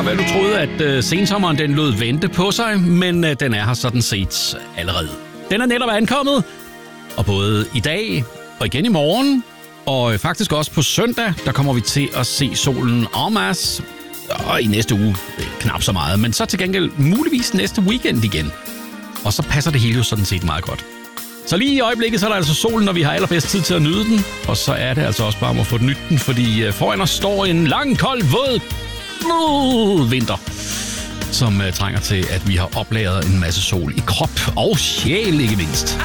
være, du troede, at sensommeren den lod vente på sig, men den er her sådan set allerede. Den er netop ankommet, og både i dag og igen i morgen, og faktisk også på søndag, der kommer vi til at se solen en masse. Og i næste uge knap så meget, men så til gengæld muligvis næste weekend igen. Og så passer det hele jo sådan set meget godt. Så lige i øjeblikket, så er der altså solen, når vi har allerbedst tid til at nyde den. Og så er det altså også bare om at få den nytten, fordi foran os står en lang, kold, våd vinter, som trænger til, at vi har oplagret en masse sol i krop og sjæl, ikke mindst.